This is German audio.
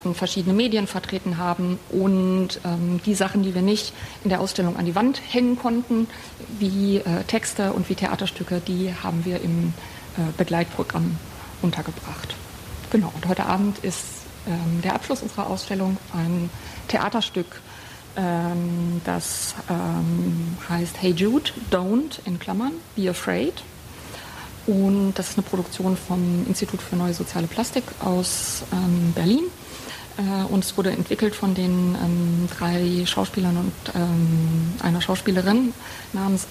verschiedene Medien vertreten haben und die Sachen, die wir nicht in der Ausstellung an die Wand hängen konnten, wie Texte und wie Theaterstücke, die haben wir im Begleitprogramm untergebracht. Genau, und heute Abend ist der Abschluss unserer Ausstellung ein Theaterstück, das heißt Hey Jude, Don't, in Klammern, Be Afraid. Und das ist eine Produktion vom Institut für Neue Soziale Plastik aus Berlin. Und es wurde entwickelt von den 3 Schauspielern und einer Schauspielerin namens